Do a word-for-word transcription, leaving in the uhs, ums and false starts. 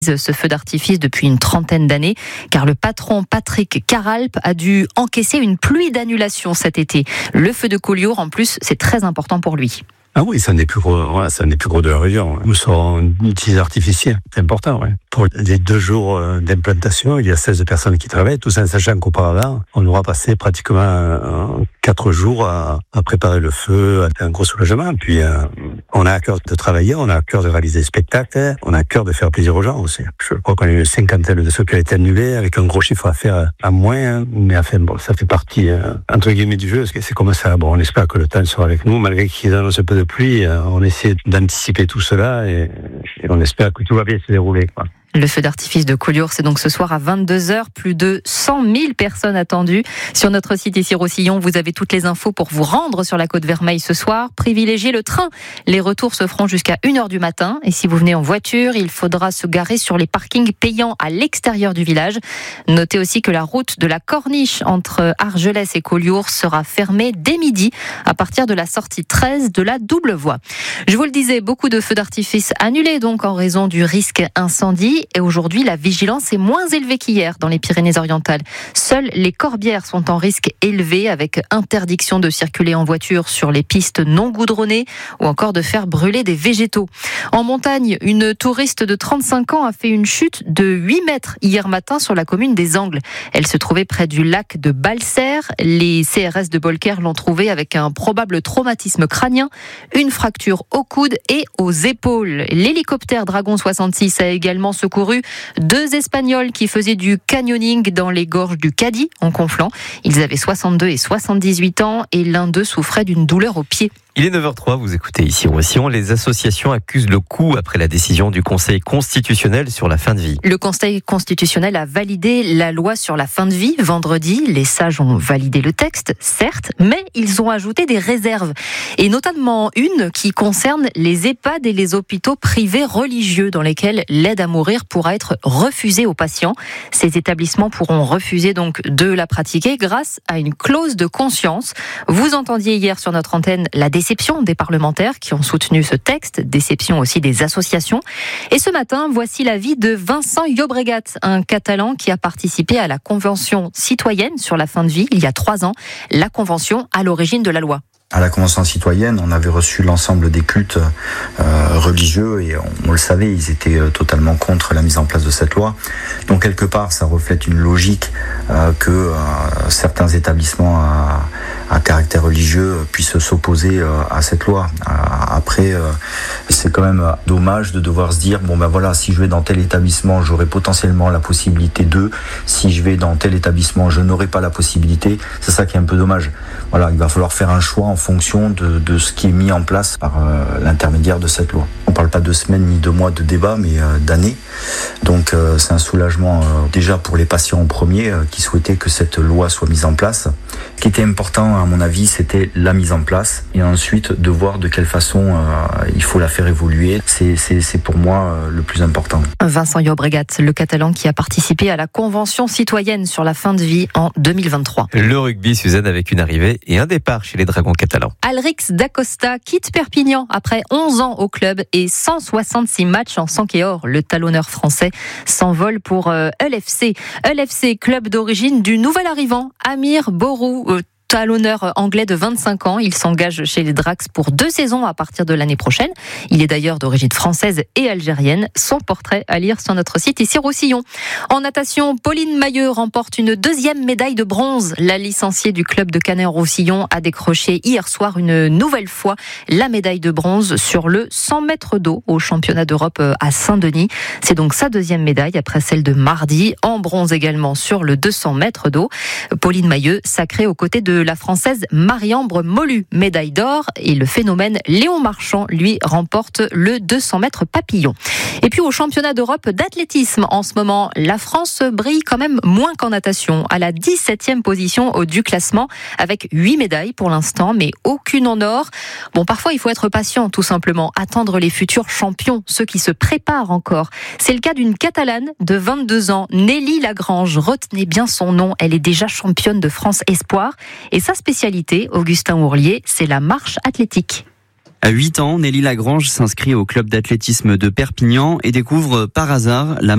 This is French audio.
ce feu d'artifice depuis une trentaine d'années, car le patron Patrick Caralp a dû encaisser une pluie d'annulations cet été. Le feu de Collioure, en plus, c'est très important pour lui. Ah oui, c'est un des plus gros, ouais, c'est un des plus gros de la région. Nous serons utilisés artificiels, c'est important, ouais. Pour les deux jours d'implantation, il y a seize personnes qui travaillent, tout ça en sachant qu'auparavant, on aura passé pratiquement quatre jours à, à préparer le feu, à un gros soulagement. Puis, euh, on a à cœur de travailler, on a à cœur de réaliser des spectacles, on a à cœur de faire plaisir aux gens aussi. Je crois qu'on a eu une cinquantaine de ceux qui ont été annulés, avec un gros chiffre à faire à moins, hein. Mais enfin, bon, ça fait partie, euh, entre guillemets, du jeu. C'est comme ça. Bon, on espère que le temps sera avec nous, malgré qu'ils annoncent un peu de pluie. On essaie d'anticiper tout cela et, et on espère que tout va bien se dérouler, quoi. Le feu d'artifice de Collioure, c'est donc ce soir à vingt-deux heures, plus de cent mille personnes attendues. Sur notre site ici Roussillon, vous avez toutes les infos pour vous rendre sur la Côte Vermeille ce soir. Privilégiez le train. Les retours se feront jusqu'à une heure du matin. Et si vous venez en voiture, il faudra se garer sur les parkings payants à l'extérieur du village. Notez aussi que la route de la Corniche entre Argelès et Collioure sera fermée dès midi à partir de la sortie treize de la double voie. Je vous le disais, beaucoup de feux d'artifice annulés donc en raison du risque incendie. Et aujourd'hui, la vigilance est moins élevée qu'hier dans les Pyrénées-Orientales. Seules les corbières sont en risque élevé avec interdiction de circuler en voiture sur les pistes non goudronnées ou encore de faire brûler des végétaux. En montagne, une touriste de trente-cinq ans a fait une chute de huit mètres hier matin sur la commune des Angles. Elle se trouvait près du lac de Balsère. Les C R S de Bolker l'ont trouvée avec un probable traumatisme crânien, une fracture au coude et aux épaules. L'hélicoptère Dragon soixante-six a également secouru deux Espagnols qui faisaient du canyoning dans les gorges du Cadí, en Conflans. Ils avaient soixante-deux et soixante-dix-huit ans et l'un d'eux souffrait d'une douleur au pied. Il est neuf heures trois, vous écoutez ici Roussillon. Les associations accusent le coup après la décision du Conseil constitutionnel sur la fin de vie. Le Conseil constitutionnel a validé la loi sur la fin de vie vendredi. Les sages ont validé le texte, certes, mais ils ont ajouté des réserves. Et notamment une qui concerne les EHPAD et les hôpitaux privés religieux dans lesquels l'aide à mourir pourra être refusée aux patients. Ces établissements pourront refuser donc de la pratiquer grâce à une clause de conscience. Vous entendiez hier sur notre antenne la déception des parlementaires qui ont soutenu ce texte, déception aussi des associations. Et ce matin, voici l'avis de Vincent Llobregat, un Catalan qui a participé à la Convention citoyenne sur la fin de vie il y a trois ans, la convention à l'origine de la loi. À la Convention citoyenne, on avait reçu l'ensemble des cultes euh, religieux et on, on le savait, ils étaient euh, totalement contre la mise en place de cette loi. Donc quelque part, ça reflète une logique euh, que euh, certains établissements à, à caractère religieux puissent s'opposer euh, à cette loi. Euh, après, euh, c'est quand même dommage de devoir se dire, bon ben voilà, si je vais dans tel établissement, j'aurai potentiellement la possibilité de, si je vais dans tel établissement, je n'aurai pas la possibilité. C'est ça qui est un peu dommage. Voilà, il va falloir faire un choix en fonction de, de ce qui est mis en place par euh, l'intermédiaire de cette loi. On ne parle pas de semaines ni de mois de débat, mais euh, d'années. Donc euh, c'est un soulagement euh, déjà pour les patients en premier euh, qui souhaitaient que cette loi soit mise en place. Ce qui était important à mon avis, c'était la mise en place et ensuite de voir de quelle façon euh, il faut la faire évoluer. C'est, c'est, c'est pour moi euh, le plus important. Vincent Llobregat, le Catalan qui a participé à la Convention citoyenne sur la fin de vie en deux mille vingt-trois. Le rugby, Suzanne, avec une arrivée et un départ chez les Dragons catalans. Alrix Dacosta quitte Perpignan après onze ans au club et cent soixante-six matchs en sang et or. Le talonneur français s'envole pour euh, E L F C. E L F C, club d'origine du nouvel arrivant Amir Borou. Euh, talonneur anglais de vingt-cinq ans. Il s'engage chez les Drax pour deux saisons à partir de l'année prochaine. Il est d'ailleurs d'origine française et algérienne. Son portrait à lire sur notre site ici Roussillon. En natation, Pauline Mailleux remporte une deuxième médaille de bronze. La licenciée du club de Canet-en-Roussillon a décroché hier soir une nouvelle fois la médaille de bronze sur le cent mètres d'eau au championnat d'Europe à Saint-Denis. C'est donc sa deuxième médaille après celle de mardi. En bronze également sur le deux cents mètres d'eau. Pauline Mailleux sacrée aux côtés de la Française Marie-Ambre Molu, médaille d'or, et le phénomène Léon Marchand, lui, remporte le deux cents mètres papillon. Et puis au championnat d'Europe d'athlétisme, en ce moment, la France brille quand même moins qu'en natation, à la dix-septième position du classement, avec huit médailles pour l'instant, mais aucune en or. Bon, parfois il faut être patient, tout simplement, attendre les futurs champions, ceux qui se préparent encore. C'est le cas d'une Catalane de vingt-deux ans, Nelly Lagrange. Retenez bien son nom, elle est déjà championne de France Espoir. Et sa spécialité, Augustin Ourlier, c'est la marche athlétique. À huit ans, Nelly Lagrange s'inscrit au club d'athlétisme de Perpignan et découvre par hasard la